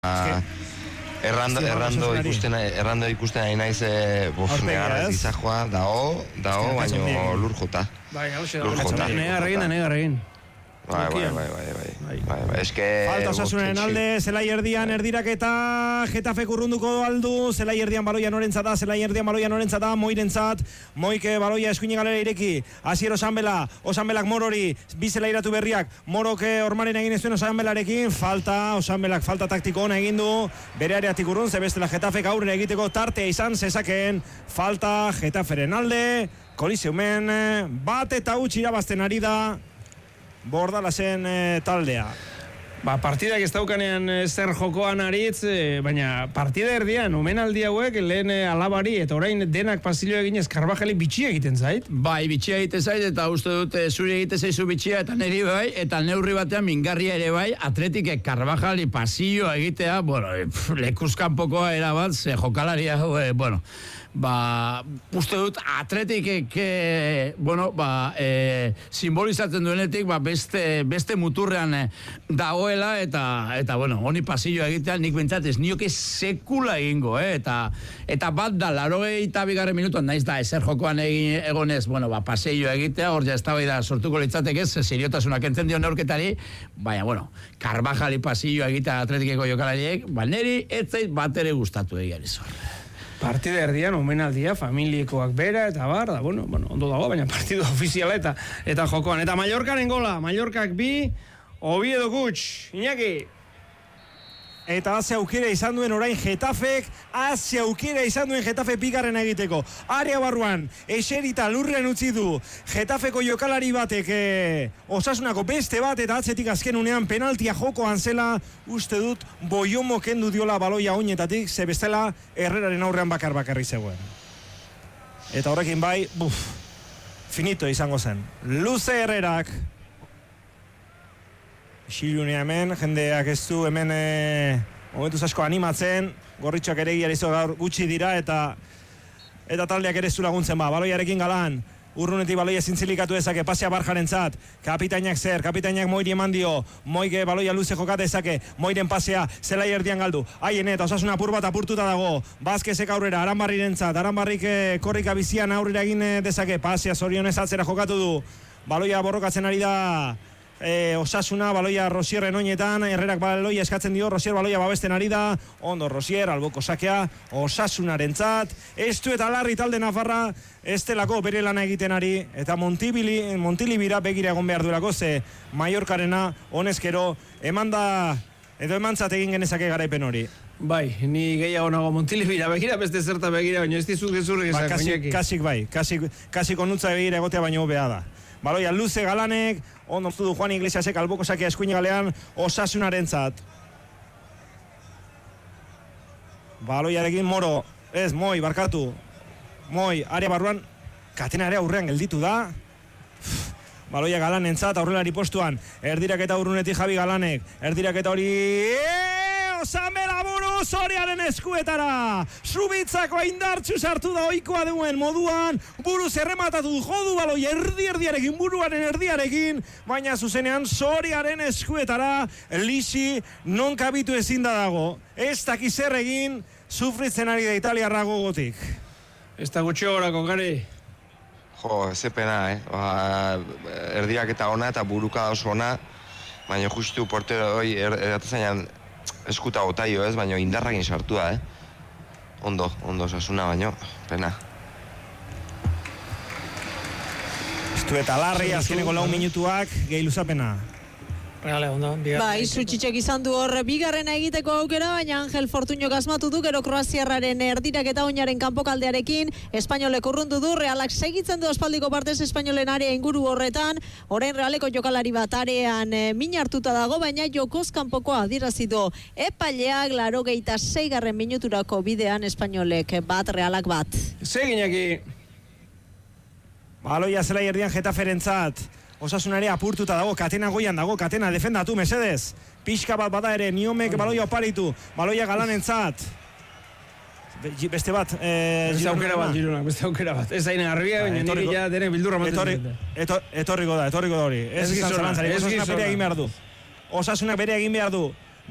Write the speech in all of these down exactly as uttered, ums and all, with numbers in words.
Errando, errando ikusten, errando ikusten nahi naiz, negarrez gizajoa, dao, dao, baino lur jota. Bai, hau xe, negar egin da, negar egin. Bai, bai, bai, bai, bai, bai, eske... Falta Osasunaren alde, zelai erdian erdiraketa, Getafe kurrunduko aldu, zelai erdian baloia norentzat da, zelai erdian baloia norentzat da, moirentzat, moike baloia eskuine galera ireki, Asier Osanbela, Osanbelak Morori, bi zelairatu berriak, Morok ormaren egin ez duen Osanbelarekin, falta, Osanbelak falta taktiko ona egin du, bere areatik urrun, zebestela Getafek aurrera egiteko tartea izan zezakeen, falta Getaferen alde, Koliseumen, bat eta huts irabazten ari da, Bordalasen e, taldea. Ba, partidak ez daukanean e, zer jokoan aritz, e, baina partida erdian, omenaldi hauek, lehen e, alabari, eta orain denak pasillo eginez Carvajali bitxia egiten zait? Bai, bitxia egiten zait, eta uste dut e, zuri egite zaizu bitxia, eta niri bai, eta neurri batean mingarria ere bai, Atletik Carvajali pasillo egitea, bueno, pff, lekuzkanpokoa erabat, ze jokalaria, e, bueno, ba, uste dut Atletik e, bueno, ba, e, simbolizatzen duenetik, ba, beste, beste muturrean e, dagoela, eta, eta, bueno, honi pasillo egitea, nik bentsat ez nioke sekula egingo, eh? eta, eta bat da, larogei eta bigarren minutuan, naiz da, ezer jokoan egin egonez, bueno, ba, pasillo egitea, hor ja ez da sortuko litzatek ez, seriotasunak entzen dio neurketari, baina, bueno, Carvajali pasillo egitea Atletikeko jokalariek, ba, neri ez zait bat ere gustatu egiari zor. Partida erdian, omenaldia, familiekoak bera, eta bar, da, bueno, bueno, ondo dago, baina partidu ofiziala eta eta jokoan. Eta Mallorcaren gola, Mallorcak bi, Oviedo Gutx, Iñaki. Eta haze aukera izan duen orain Getafek, haze aukera izan duen Getafe bigarren egiteko. Area barruan, eserita lurrean utzi du Getafeko jokalari batek e, Osasunako beste bat, eta atzetik azken unean penaltia jokoan zela, uste dut boiomo kendu diola baloia oinetatik, ze bestela Herreraren aurrean bakar bakarri zegoen. Eta horrekin bai, buf, finito izango zen. Luze Herrerak. Xilunea hemen, jendeak ez du hemen e, momentuz asko animatzen, gorritxoak ere giarizo gaur gutxi dira, eta eta taldeak ere zu laguntzen ba, baloiarekin Galan, urrunetik baloia zintzilikatu ezake, pasea Barjaren zat, kapitainak zer, kapitainak Moiri eman dio, Moike baloia luze jokate ezake, Moiren pasea, zelai erdian galdu, haien eta Osasun apur bat apurtuta dago, Bazkezek aurrera, Aranbarriren zat, Aranbarrik e, korrika bizian aurrera egin e, dezake, pasea zorionez atzera jokatu du, baloia borrokatzen ari da, E, Osasuna, baloia Rosierren oinetan, Herrerak baloia eskatzen dio, Rosier baloia babesten ari da, ondo Rosier, alboko sakea, Osasunaren zat, estu eta larri talde nafarra, ez delako bere lana egiten ari, eta Montibili, Montilibira begira egon behar durako, ze Mallorcarena, honezkero, eman da, edo emantzat egin genezake garaipen hori. Bai, ni gehiago nago Montilibira begira, beste zerta begira, baina ez dizut gezurrik ba, esak, kasik, kasik bai, kasik, kasik onutza begira egotea baino hobea da. Baloia luze Galanek, ondo du Juan Iglesiasek alboko sakea eskuin galean Osasunaren zat. Baloiarekin Moro, ez, Moi, barkatu. Moi, area barruan, katena ere aurrean gelditu da. Baloia Galanen zat, aurrelari postuan, erdirak eta urrunetik Javi Galanek, erdirak eta hori... Osanbela buru Soriaren eskuetara, Subitzako indartsu sartu da ohikoa duen moduan, buru zerrematatu jodu baloi erdi erdiarekin, buruaren erdiarekin, baina zuzenean Soriaren eskuetara, Lisi non kabitu ezin da dago, ez daki zer egin, sufritzen ari da italiarra gogotik. Ez da gutxi horako, gari? Jo, ez pena, eh? Ba, erdiak eta ona eta buruka oso ona, baina justu portero hori eratazainan eskuta botaio ez, baina indarrakin sartu da, eh? Ondo, ondo Osasuna baino, pena. Estu eta larri, azkeneko lau minutuak, gehi luzapena. Regale, ondo. Ba, Izutxitxek izan du hor bigarrena egiteko aukera, baina Angel Fortuño asmatu du, gero Kroaziarraren erdirak eta oinaren kanpokaldearekin, Espainolek urrundu du, Realak segitzen du aspaldiko partez Espainolen area inguru horretan, orain Realeko jokalari bat arean e, min hartuta dago, baina jokoz kanpokoa adirazitu epaileak laurogeita seigarren minuturako bidean Espainolek bat, Realak bat. Seginaki. Baloia zelai erdian Getaferen zat. Osasunare apurtuta dago, katena goian dago, katena defendatu, mesedez. Pixka bat bada ere, Niomek baloia oparitu, baloia Galanen zat. Beste bat, eh, beste aukera bat, Gironak, beste aukera bat. Ez hain arbia, baina niri ja dene bildurra maten. Etorriko da, etorriko da hori. Ez izan zalantzari, Osasunak bere egin behar du. Osasunak bere egin behar du.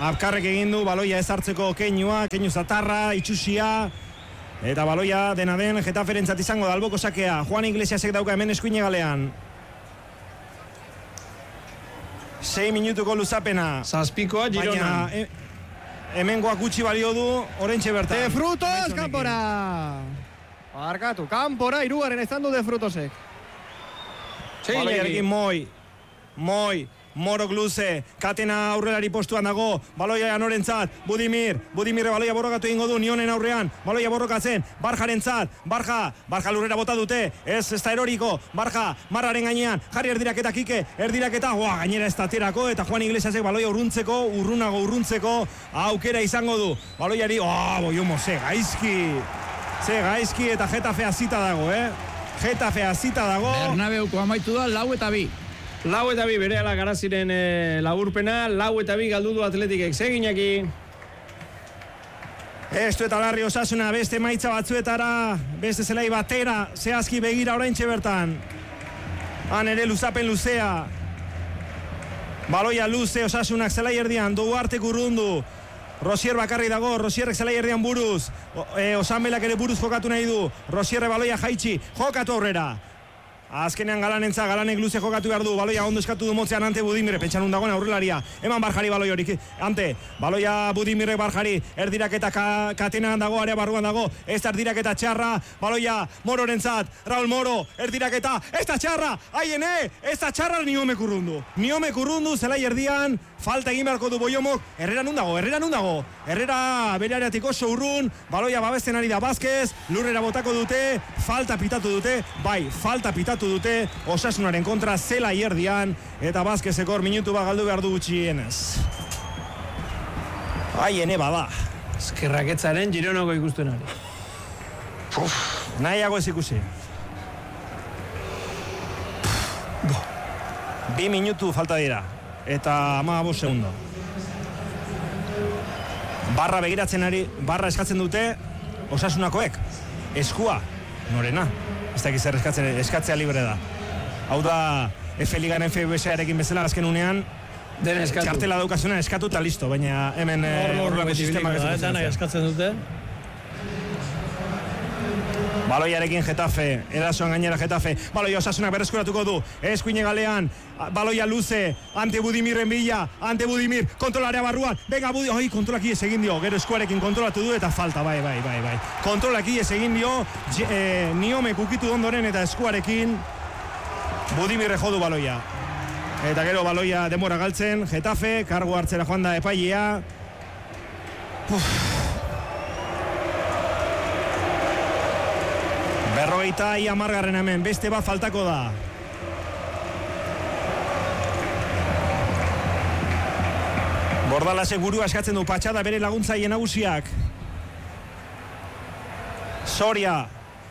Apkarrek egin du, baloia ez hartzeko keinua, keinu zatarra, itxusia. Eta baloia dena den, Getaferentzat izango da alboko sakea. Juan Iglesiasek dauka hemen eskuine galean. Sei minutuko luzapena. Zazpikoa, Girona. Baina, hemengoak gutxi balio du, orentxe bertan. De Frutos, kanpora! Barkatu, kanpora, irugarren ezan du De Frutosek. Baloiarekin Moi, Moi, Morok luze, Katena aurrelari postuan dago, baloia norentzat, Budimir, Budimirre baloia borrokatu egingo du, Nionen aurrean, baloia borrokatzen, Barjarentzat, Barja, Barja lurrera bota dute, ez, ez da eroriko, Barja, Marraren gainean, jarri erdiraketa Kike, erdiraketa, oa, gainera ez taterako, eta Juan Iglesiasek baloia urruntzeko, urrunago urruntzeko, aukera izango du, baloiari, oa, boiomo, ze gaizki, ze gaizki, eta Getafe azita dago, eh? Getafe azita dago. Bernabeuko amaitu da, lau eta bi. Lau eta bi berehala Garaziren e, laburpena, lau eta bi galdu du Atletikek. Seginaki. Estu eta Larri Osasuna beste maitza batzuetara, beste zelai batera, zehazki begira oraintxe bertan. Han ere luzapen luzea. Baloia luze Osasunak zelai erdian, Duartek urrundu. Rosier bakarri dago, Rosierrek zelai erdian buruz. O, e, Osanbelak ere buruz jokatu nahi du. Rosierre baloia jaitsi, jokatu aurrera. Azkenean Galanentza, Galanek luze jokatu behar du, baloia ondo eskatu du motzean Ante Budimire, pentsan undagoen aurrelaria, eman Barjari baloi horik, Ante, baloia Budimire Barjari, erdiraketa ka, Katenan dago, area barruan dago, ez da erdiraketa txarra, baloia Mororentzat, Raul Moro, erdiraketa, ez da txarra, aiene, ez da txarra Niome kurrundu, Niome kurrundu, zelai erdian, falta egin beharko du Boiomok, Herrera nun dago, Herrera nun dago, Herrera bere areatik oso urrun, baloia babesten ari da Vázquez, lurrera botako dute, falta pitatu dute, bai, falta pitatu dute Osasunaren kontra zela ierdian eta Vázquezekor minutu bat galdu behar du gutxienez. Ai, ene bada. Eskerraketzaren Gironako ikusten ari. Uf, nahiago ez ikusi. Bi minutu falta dira eta ama bost segundo. Barra begiratzen ari, barra eskatzen dute Osasunakoek. Eskua, norena. Ez dakiz zer eskatzen, eskatzea libre da. Hau da, F Ligan F B S-arekin bezala azken unean, txartela daukazuna eskatu eta listo, baina hemen horrelako sistemak eskatzen dute. Baloiarekin Getafe, erasoan gainera Getafe, baloia Osasunak berreskuratuko du, eskuine galean, baloia luze, Ante Budimirren bila, Ante Budimir, kontrolarea barruan, venga Budi, oi, kontrolak ies egin dio, gero eskuarekin kontrolatu du eta falta, bai, bai, bai, bai. Kontrolak ies egin dio, e, Niome kukitu ondoren eta eskuarekin, Budimirre jodu baloia. Eta gero baloia demora galtzen, Getafe, kargu hartzera joan da epailea. Uf. Berrogeita ia margarren hemen, beste bat faltako da. Bordalasek burua eskatzen du, Patxada bere laguntzaile nagusiak. Soria.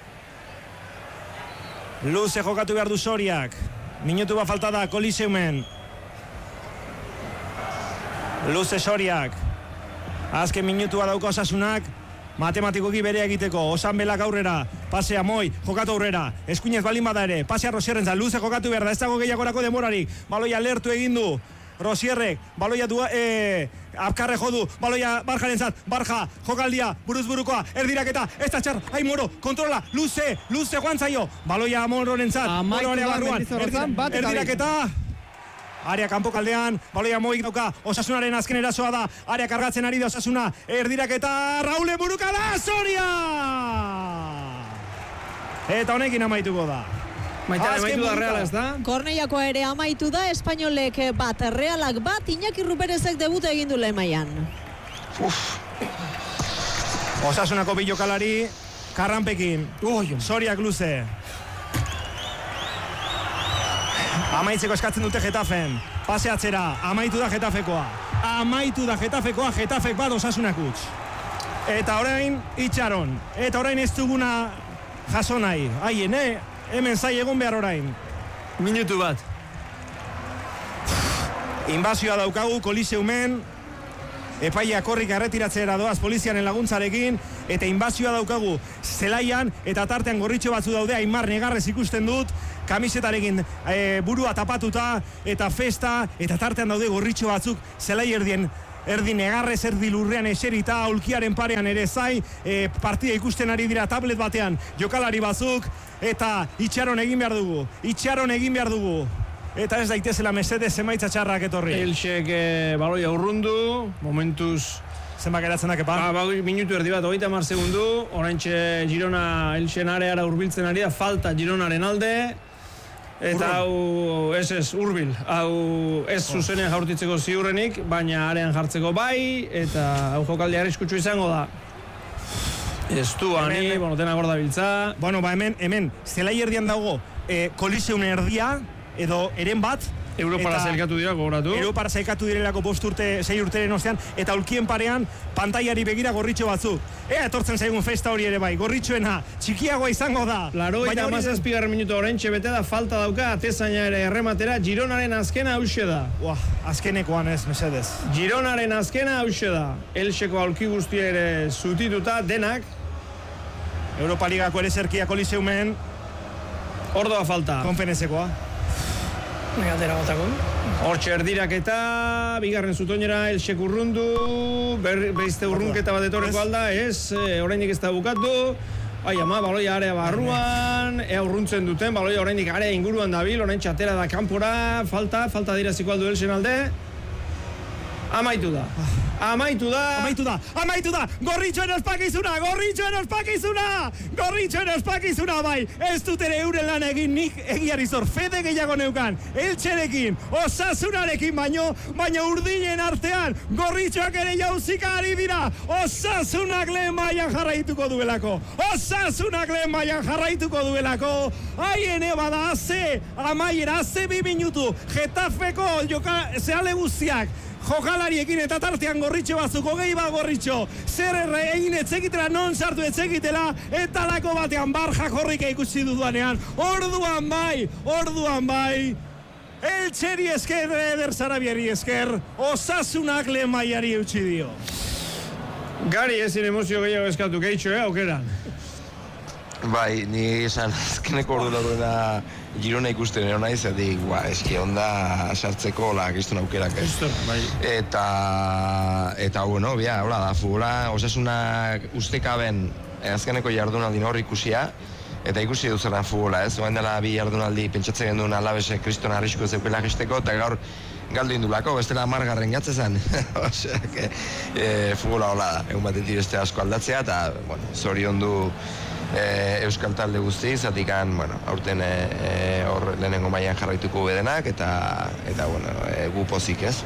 Luze jokatu behar du Soriak. Minutu bat falta da, Koliseumen. Luze Soriak. Azken minutua dauka Osasunak. Matematikoki bere egiteko, Osanbelak aurrera, pasea Moi, jokatu aurrera, eskuinez balin bada ere, pasea Rosierrentzat, luze jokatu behar da, ez dago gehiagorako demorarik, baloia lertu egin du, Rosierrek, baloia du, e, Apkarre jodu, baloia Barjarentzat, Barja, jokaldia, buruz burukoa, erdiraketa, ez da txar, ai Moro, kontrola, luze, luze joan zaio, baloia Mororentzat, Moro area barruan, erdiraketa, Area kanpo kaldean, baloia Moik dauka, Osasunaren azken erasoa da, area kargatzen ari da Osasuna, erdiraketa, Raule buruka da, Soria! Eta honekin amaituko da. Maitan amaitu da Reala ez da? Korneiakoa ere amaitu da, Espainolek bat, Realak bat, Iñaki Ruperezek debuta egin du lehen mailan. Osasunako bi jokalari, Karranpekin, Soriak luze. Amaitzeko eskatzen dute Getafen. Pase atzera, amaitu da Getafekoa. Amaitu da Getafekoa, Getafek bat Osasunak utz. Eta orain itxaron. Eta orain ez duguna jaso nahi. Haien, eh? Hemen zai egon behar orain. Minutu bat. Inbazioa daukagu, Koliseumen. Epaia korrik erretiratzera doaz polizianen laguntzarekin. Eta inbazioa daukagu zelaian. Eta tartean gorritxo batzu daude, Aimar negarrez ikusten dut. Kamisetarekin e, burua tapatuta eta festa eta tartean daude gorritxo batzuk zelai erdien erdi negarrez, erdi lurrean eserita, aulkiaren parean ere zai, e, partida ikusten ari dira tablet batean jokalari batzuk, eta itxaron egin behar dugu, itxaron egin behar dugu. Eta ez daitezela mesedez emaitza txarrak etorri. Elxek e, baloia urrundu, momentuz... Zenbak eratzen da, kepa? Ba, ba, minutu erdi bat, hogeita hamar segundu, oraintxe Girona Elxen areara hurbiltzen ari da, falta Gironaren alde, eta hau, ez ez, hurbil, hau ez zuzenean jaurtitzeko ziurrenik, baina arean jartzeko bai, eta hau jokaldi arriskutsu izango da. Ez du, ani, bueno, dena gorda biltza. Bueno, ba, hemen, hemen, zelai erdian dago, e, koliseun erdia, edo eren bat, Europara zailkatu dira, gogoratu. Europara zailkatu direlako bost urte, sei urteren ostean, eta aulkien parean pantaiari begira gorritxo batzuk. Ea etortzen zaigun festa hori ere bai, gorritxoena txikiagoa izango da. Laro eta hamazazpigarren minutu oraintxe bete da, falta dauka, atezaina ere errematera, Gironaren azkena hause da. Uah, azkenekoan ez, mesedez. Gironaren azkena hause da. Elxeko aulki guztia ere zutituta, denak. Europa Ligako ere zerkia koliseumen. Ordoa falta. Konfenezekoa. Galdera batako. Hortxe erdirak eta bigarren zutoinera Elxek urrundu, beizte urrunketa bat etorreko alda, ez, e, oraindik ez da bukatu. Ai ama, baloia area barruan, ea urruntzen duten, baloia oraindik area inguruan dabil, orain txatera da kanpora, falta, falta diraziko aldu Elxen alde. Amaitu da. Amaitu da. Amaitu da. Amaitu da. Gorritxoen ospakizuna. Gorritxoen ospakizuna. Gorritxoen ospakizuna bai. Ez dut ere euren lan egin nik egiari zor. Fede gehiago neukan. Eltxerekin. Osasunarekin baino. Baina urdinen artean. Gorritxoak ere jauzika ari dira. Osasunak lehen mailan jarraituko duelako. Osasunak lehen mailan jarraituko duelako. Haien bada aze. Amaiera aze bi minutu. Getafeko joka zeale guztiak. Jokalariekin eta tartean gorritxo batzuk, hogei bat gorritxo, zer erre egin etzekitela, non sartu etzekitela, eta lako batean barja jorrika ikusi dudanean, orduan bai, orduan bai, Eltxeri esker, Eder Zarabiari esker, Osasunak lehen maiari eutxi dio. Gari ezin emozio gehiago eskatu, gehitxo, eh, aukeran. Bai, ni esan azkeneko ordu laurena Girona ikusten ero nahi, zedik, ba, eski onda sartzeko la giztun aukerak, ez? Bai. Eta, eta, bueno, bia, hola da, futbola, Osasunak ustekaben azkeneko jardunaldi hor ikusia, eta ikusi duzeran futbola, ez? Oain dela bi jardunaldi pentsatzen genduen Alabesek kriston arrisko zeukela gesteko, eta gaur galdu indulako, bestela amargarren gatze zen. Osea, que, e, futbola hola da, egun batetik beste asko aldatzea, eta, bueno, zorion du E, Euskal talde guzti, zatikan, bueno, aurten e, hor lehenengo mailan jarraituko bedenak, eta, eta bueno, e, gu pozik, ez?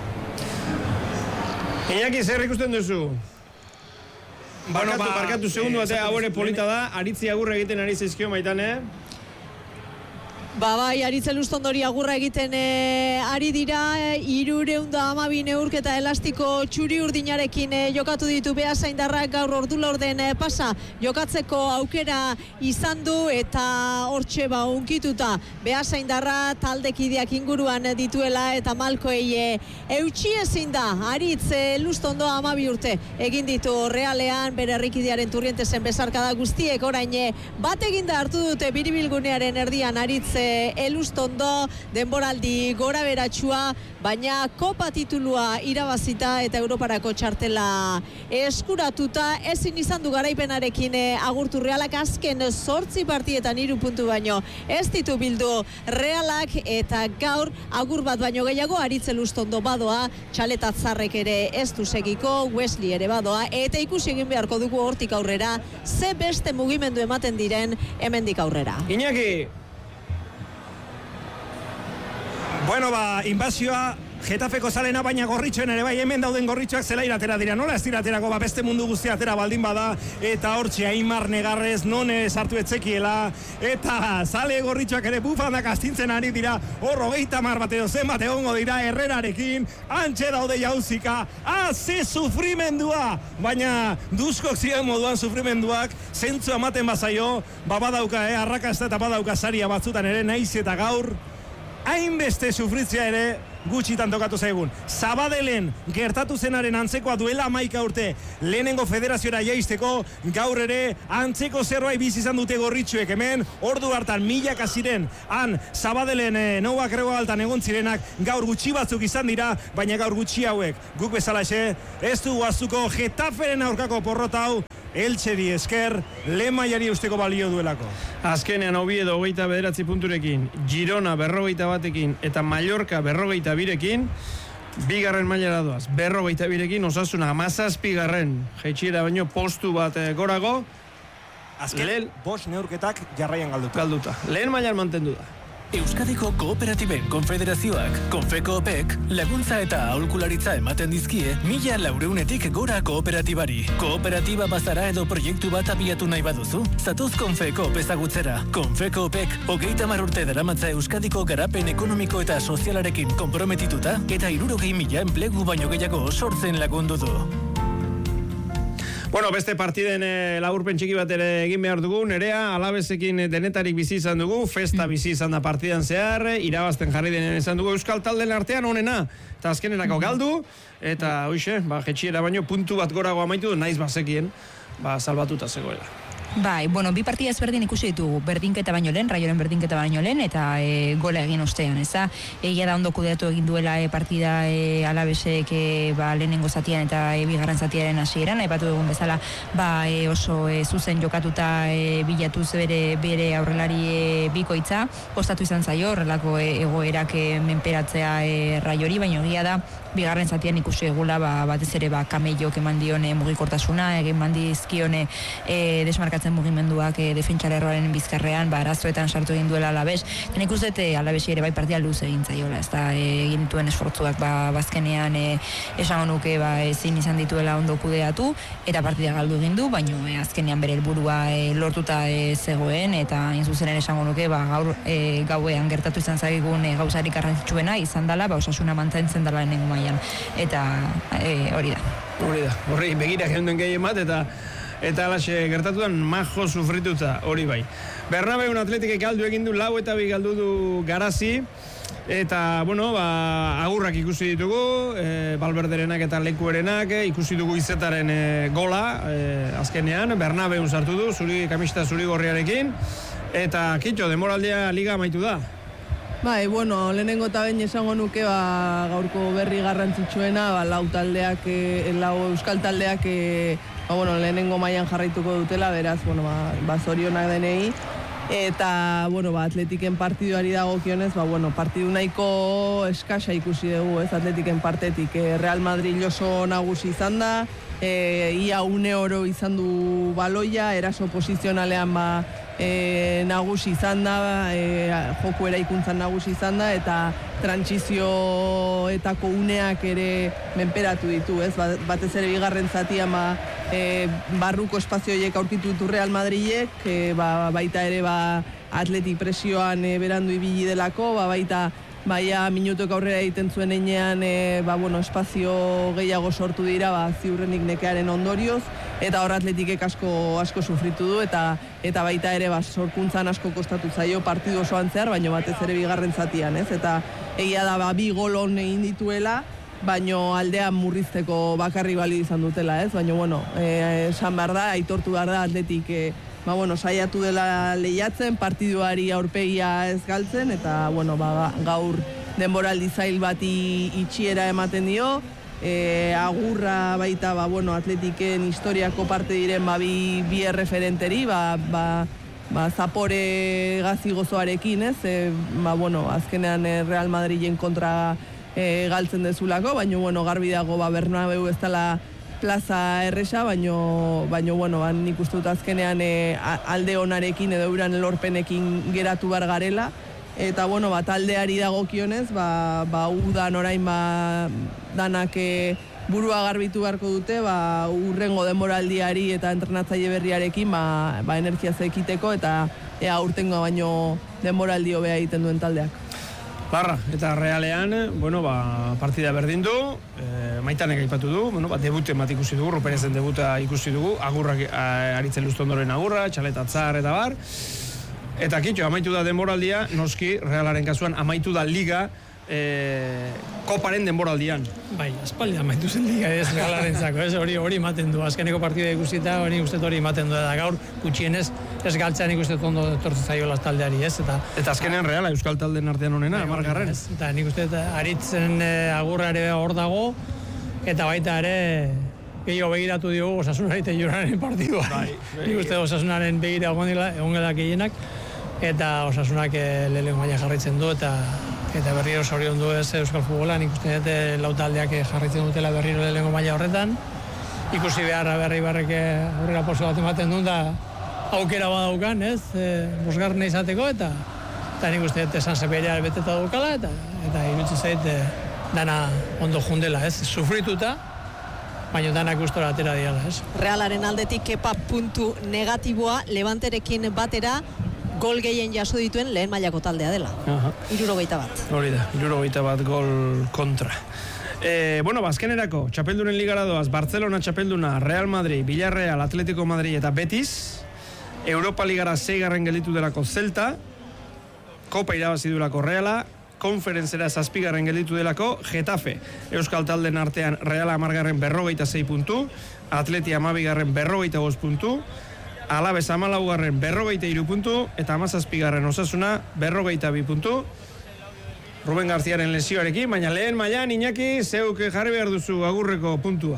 Iñaki, zer ikusten duzu? Barkatu, Bueno, ba, barkatu, segundu batea, hau ere polita da, aritzi agurra egiten ari zaizkio maitan, eh? Ba bai, Aritzel Ustondori agurra egiten e, ari dira, e, irureun da amabi neurketa elastiko txuri urdinarekin e, jokatu ditu Beasaindarrak gaur ordu laurden e, pasa jokatzeko aukera izan du eta hortxe ba unkituta Beasaindarra taldekideak inguruan dituela eta malkoei e, eutxi ezin da. Aritz e, Lustondo amabi urte egin ditu Realean bere herrikidearen Turrientesen besarkada guztiek orain e, bat eginda hartu dute biribilgunearen erdian Aritz Elustondo denboraldi gora beratxua, baina kopa titulua irabazita eta Europarako txartela eskuratuta ezin izan du garaipenarekin agurtu Realak azken zortzi partietan hiru puntu baino ez ditu bildu Realak eta gaur agur bat baino gehiago Aritz Elustondo badoa, txaletatzarrek ere ez du segiko, Wesley ere badoa eta ikusi egin beharko dugu hortik aurrera ze beste mugimendu ematen diren hemendik aurrera. Iñaki! Bueno, ba, inbazioa Getafeko zalena, baina gorritxoen ere bai, hemen dauden gorritxoak zelaira atera dira, nola ez dira aterako, ba, beste mundu guztia atera baldin bada, eta hortxe Aimar Negarrez none sartu etzekiela, eta zale gorritxoak ere bufandak astintzen ari dira, hor hogeita mar bat edo zen bat egongo dira Herrerarekin, antxe daude jauzika, haze sufrimendua, baina duzkok ziren moduan sufrimenduak, zentzu ematen bazaio, ba badauka, eh, arrakasta eta badauka saria batzutan ere, naiz eta gaur, hainbeste sufritzea ere, gutxitan tokatu zaigun. Sabadellen gertatu zenaren antzekoa duela hamaika urte lehenengo federaziora jaisteko, gaur ere antzeko zerbait bizi izan dute gorritxuek hemen, ordu hartan milaka ziren, han Sabadellen e, noua krego altan egon zirenak, gaur gutxi batzuk izan dira, baina gaur gutxi hauek, guk bezalaxe, ez du guaztuko Getaferen aurkako porrota hau, Eltseri esker, lehen mailari usteko balio duelako. Azkenean Oviedo hogeita bederatzi punturekin, Girona berrogeita batekin eta Mallorca berrogeita birekin, bigarren mailara doaz, berrogeita birekin, Osasuna hamazazpigarren, jaitsiera baino postu bat gorago, azken lehen bost neurketak jarraian galduta. Galduta. Lehen mailan mantendu da. Euskadiko Kooperatiben Konfederazioak, Konfekoopek, laguntza eta aholkularitza ematen dizkie mila laureunetik gora kooperatibari. Kooperatiba bazara edo proiektu bat abiatu nahi baduzu, zatoz Konfekoop ezagutzera. Konfekoopek, hogeita hamar urte daramatza Euskadiko garapen ekonomiko eta sozialarekin konprometituta, eta hirurogei mila enplegu baino gehiago sortzen lagundu du. Bueno, beste partiden e, laburpen txiki bat ere egin behar dugu, Nerea, Alabesekin denetarik bizi izan dugu, festa bizi izan da partidan zehar, irabazten jarri denen izan dugu Euskal Talden artean onena, eta azkenerako galdu, eta hoxe, ba, jetxiera baino puntu bat gorago amaitu du, naiz bazekien, ba, salbatuta zegoela. Bai, bueno, bi partida ezberdin ikusi ditugu, berdinketa baino lehen, Raioren berdinketa baino lehen, eta e, gola egin ostean, eza? Egia da ondo kudeatu egin duela e, partida e, Alabesek e, ba, lehenengo zatian eta e, bigarren zatiaren hasieran, aipatu dugun bezala, ba, e, oso e, zuzen jokatuta e, bilatuz bere, bere aurrelari e, bikoitza, kostatu izan zaio, horrelako e, egoerak e, menperatzea e, Raiori, baino egia da, bigarren zatian ikusi egula, ba, batez ere ba, kameiok eman dione mugikortasuna, egin mandizkione e, desmarkatzen mugimenduak e, defentsalerroaren bizkarrean, ba, arazoetan sartu egin duela Alabes. Eta nik uste dut Alabesi ere bai partida luz egin zaiola, ez da e, egin dituen esfortzuak ba, bazkenean e, esango nuke ba, ezin izan dituela ondo kudeatu, eta partida galdu egin du, baino e, azkenean bere helburua e, lortuta e, zegoen, eta hain zuzen ere esango nuke ba, gaur e, gauean gertatu izan zaigun e, gauzarik garrantzitsuena izan dela, ba, Osasuna mantentzen dela lehenengo mailan, eta e, hori da. Hori da, hori begira geunden gehien bat, eta eta alaxe gertatuan majo sufrituta, hori bai. Bernabeun Atletikek galdu egin du, lau eta bi galdu du Garazi, eta, bueno, ba, agurrak ikusi ditugu, e, Balberderenak eta Lekuerenak, e, ikusi dugu Izetaren e, gola, e, azkenean, Bernabeun sartu du, zuri kamista zuri gorriarekin, eta kitxo, demoraldia liga amaitu da. Bai, bueno, lehenengo eta behin esango nuke ba, gaurko berri garrantzitsuena, ba, lau taldeak, e, lau euskal taldeak, e, ba, bueno, lehenengo mailan jarraituko dutela, beraz, bueno, ba, ba zorionak denei. Eta, bueno, ba, Atletiken partiduari dagokionez, ba, bueno, partidu nahiko eskasa ikusi dugu, ez, Atletiken partetik. E, Real Madrid oso nagusi izan da, e, ia une oro izan du baloia, eraso posizionalean ba, e, nagusi izan da, e, joku eraikuntzan nagusi izan da, eta trantsizioetako uneak ere menperatu ditu, ez? Batez ere bigarren zatian ba, e, barruko espazioiek aurkitu ditu Real Madridek, e, ba, baita ere ba, Atletik presioan e, berandu ibili delako, ba, baita baia minutuek aurrera egiten zuen einean, e, ba, bueno, espazio gehiago sortu dira, ba, ziurrenik nekearen ondorioz, eta hor Atletikek asko, asko sufritu du, eta eta baita ere ba, sorkuntzan asko kostatu zaio partidu osoan zehar, baino batez ere bigarren zatian, ez? Eta egia da ba, bi gol on egin dituela, baino aldean murrizteko bakarri bali izan dutela, ez? Baino, bueno, e, esan behar da, aitortu behar da Atletik, e, ba, bueno, saiatu dela lehiatzen, partiduari aurpegia ez galtzen, eta, bueno, ba, gaur denboraldi zail bati itxiera ematen dio, e, agurra baita, ba, bueno, Atletiken historiako parte diren, ba, bi, bi erreferenteri, ba, ba, ba, Zapore Gazi gozoarekin, ez? E, ba, bueno, azkenean Real Madriden kontra e, galtzen dezulako, baina, bueno, garbi dago, ba, Bernabeu ez dela plaza erresa, baino, baino bueno, ban, nik uste dut azkenean e, alde onarekin edo euran lorpenekin geratu bar garela, eta bueno, ba, taldeari dagokionez, ba, ba, udan orain ba, danak e, burua garbitu beharko dute, ba, urrengo denboraldiari eta entrenatzaile berriarekin ba, ba, energia zekiteko, eta ea urtengo baino denboraldi hobea egiten duen taldeak. Barra, eta realean, bueno, ba, partida berdin du, e, Maitanek aipatu du, bueno, ba, debute bat ikusi dugu, Ruperezen debuta ikusi dugu, agurrak aritzen luztondoren agurra, txaleta tzar eta bar, eta kitxo, amaitu da denboraldia, noski, Realaren kasuan amaitu da liga, e, koparen denboraldian. Bai, aspaldi amaitu zen liga ez Galarentzako, ez hori hori ematen du. Azkeneko partida ikusita hori uste hori ematen du da gaur gutxienez ez galtzean ikuste ondo etortzen zaiola taldeari, ez? Eta eta azkenean Reala euskal taldeen artean honena, hamargarren. Eta nik uste aritzen e, agurra ere hor dago eta baita ere gehiago begiratu diogu Osasunari eta Gironaren partidua. Bai, nik uste Osasunaren begira egon gela gehienak eta Osasunak e, lehenengo maila jarraitzen du eta eta berriro zorion du ez euskal futbola, nik uste dut lau taldeak jarraitzen dutela berriro lehenengo maila horretan. Ikusi beharra berri barrek aurrera poso bat ematen duen da aukera badaukan, ez? E, bosgarrena izateko eta eta nik uste dut esan zeberea beteta daukala eta eta irutsi zait e, dana ondo jundela, ez? Sufrituta, baina danak gustora atera diala, ez? Realaren aldetik kepa puntu negatiboa, Levanterekin batera, gol gehien jaso dituen lehen mailako taldea dela. Hirurogeita bat. Hori da, hirurogeita bat gol kontra. E, bueno, bazkenerako, txapeldunen ligara doaz, Barcelona txapelduna, Real Madrid, Villarreal, Atletico Madrid eta Betis, Europa ligara seigarren gelditu delako Celta, Kopa irabazi duelako Reala, konferentzera zazpigarren gelditu delako Getafe. Euskal taldeen artean Reala amargarren berrogeita sei puntu, Atleti amabigarren berrogeita bost puntu, Alabez amalaugarren berrogeita hiru puntu eta hamazazpigarren Osasuna berrogeita bi puntu. Ruben Garziaren lesioarekin, baina lehen mailan Iñaki zeuk jarri behar duzu agurreko puntua.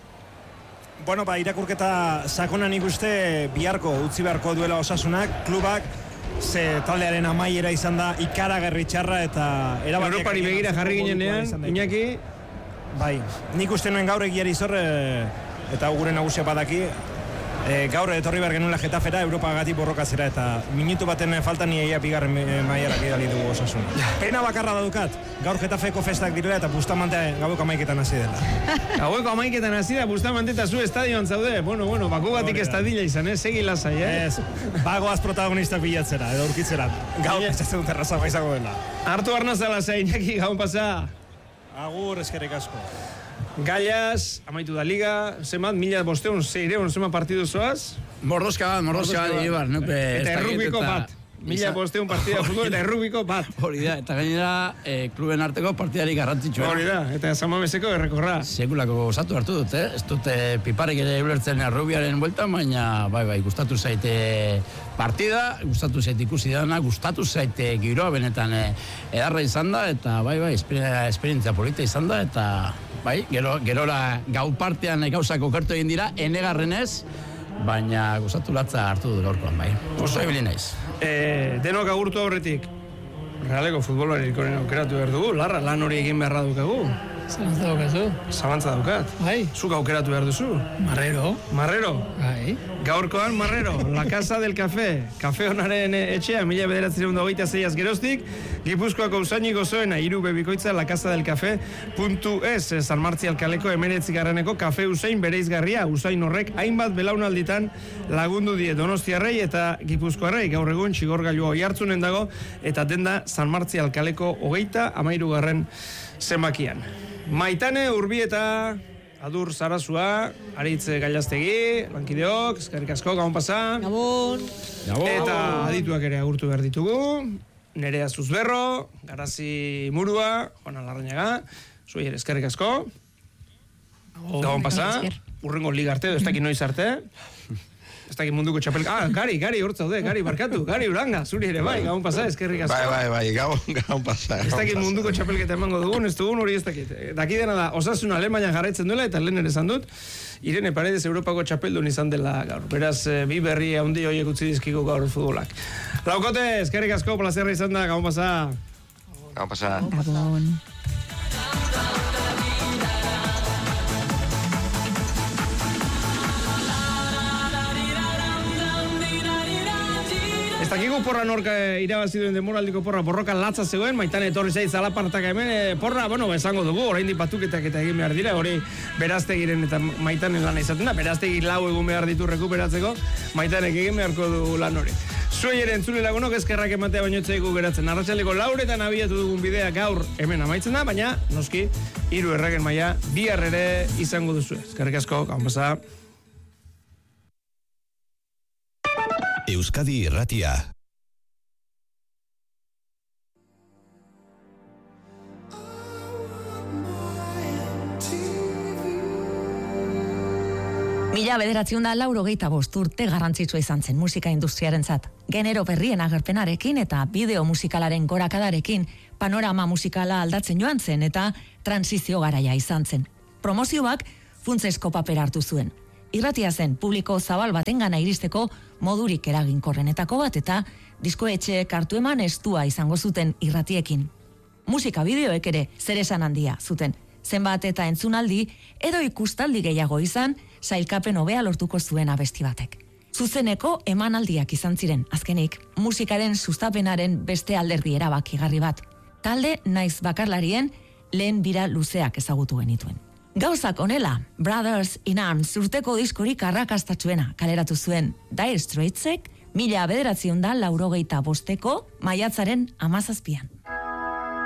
Bueno, ba, irakurketa sakonan ikuste biharko utzi beharko duela Osasunak, klubak ze taldearen amaiera izan da ikaragarri txarra eta erabakiak Europari begira jarri ginenean, Iñaki bai, nik uste nuen gaur egiari zorre eta gure nagusia badaki. E, gaur etorri behar genuela Getafera, Europa gati borrokatzera eta minutu baten falta nire bigarren maiarak idali dugu Osasun. Pena bakarra daukat, gaur Getafeko festak direla eta Bustamante gaueko amaiketan hasi dela. Gaueko amaiketan hasi da, Bustamante eta zu estadioan zaude. Bueno, bueno, bako batik estadila izan, eh? Segi lasai, eh? Ez, bagoaz protagonistak bilatzera, edo urkitzera. Gaur pentsatzen dut erraza baizago dela. Hartu arnaza lasai, Iñaki, gaun pasa. Agur, eskerrik asko. Gaiaz, amaitu da liga, zemat, mila bosteun, zeireun, zema partidu zoaz? Mordoska bat, mordoska bat, Ibar, nupe... Eta errubiko bat, mila bosteun partida futbol eta errubiko bat. Hori da, eta gainera, eh, kluben arteko partidarik garrantzitsua. Hori da, eta Samameseko errekorra. Sekulako osatu hartu dut, eh? Ez dute piparek ere ulertzen errubiaren bueltan, baina, bai, bai, gustatu zaite partida, gustatu zaite ikusi dana, gustatu zaite giroa benetan eh, edarra izan da, eta, bai, bai, esperientzia polita izan da, eta... Bai, gero, gerora gau partean gauzak okertu egin dira, enegarrenez, baina gustatu latza hartu dut gaurkoan, bai. Oso ebili naiz. E, denok agurtu aurretik, Realeko futbolari aukeratu behar dugu, larra, lan hori egin beharra dukagu. Zalantza daukazu. Zalantza daukat. Bai. Zuk aukeratu behar duzu. Marrero. Marrero. Bai. Gaurkoan Marrero, La Casa del Café. Kafe honaren etxea, mila bederatzireun da hogeita zeiaz geroztik, Gipuzkoako usaini gozoena, hiru bebikoitza La Casa del Café puntu es, San Martzial kaleko emeretzi garraneko kafe usain bereizgarria, usain horrek hainbat belaunalditan lagundu die Donostiarrei eta Gipuzkoarrei, gaur egun txigorgailua oihartzunen dago, eta denda San Martzial kaleko hogeita amairu garren zenbakian. Maitane Urbieta, Adur Zarazua, Aritz Gailaztegi, lankideok, eskerrik asko, gabon pasa. Gabon. Eta adituak ere agurtu behar ditugu. Nerea Zuzberro, Garazi Murua, Juana Larrañaga, zuei ere eskerrik asko. Gabon pasa. Urrengo liga arte, ez dakit noiz arte. Ez dakit munduko txapel... Ah, Gari, Gari, hor zaude, Gari, barkatu, Gari, Uranga, zuri ere, bai, gabon pasa, eskerrik asko. Bai, bai, bai, gabon, gabon pasa. Ez dakit munduko txapelketa emango dugun, ez dugun hori ez dakit. Daki dena da, Osasuna Alemanian jarraitzen duela, eta lehen ere esan dut, Irene Paredes Europako txapeldun izan dela gaur. Beraz, bi berri handi horiek utzi dizkigu gaur futbolak. Laukote, eskerrik asko, plazerra izan da, gabon pasa. Gabon pasa. Gabon. Ez dakigu porra norka irabazi duen demoraldiko porra, borroka latza zegoen, Maitane etorri zaiz alapartak hemen, e, porra, bueno, esango dugu, oraindik batuketak eta egin behar dira, hori Beraztegiren eta Maitanen lana izaten da, Beraztegi lau egun behar ditu rekuperatzeko, Maitanek egin beharko du lan hori. Zuei ere entzule lagunok eskerrak ematea baino etzaigu geratzen. Arratsaleko lauretan abiatu dugun bidea gaur hemen amaitzen da, baina noski hiru erragen maila bihar ere izango duzu. Eskerrik asko, gabon pasa. Euskadi Irratia. Mila bederatziun da laurogeita bost urte garrantzitsua izan zen musika industriarentzat. Genero berrien agerpenarekin eta bideo musikalaren gorakadarekin panorama musikala aldatzen joan zen eta transizio garaia izan zen. Promozioak funtzesko paper hartu zuen. Irratia zen publiko zabal batengana iristeko modurik eraginkorrenetako bat eta diskoetxeek hartu eman estua izango zuten irratiekin. Musika bideoek ere zeresan handia zuten. Zenbat eta entzunaldi edo ikustaldi gehiago izan, sailkapen hobea lortuko zuen abesti batek. Zuzeneko emanaldiak izan ziren, azkenik, musikaren sustapenaren beste alderdi erabakigarri bat. Talde naiz bakarlarien lehen bira luzeak ezagutu genituen. Gauzak honela, Brothers in Arms urteko diskorik arrakastatsuena kaleratu zuen Dire Straitsek mila bederatziun da laurogeita bosteko maiatzaren hamazazpian.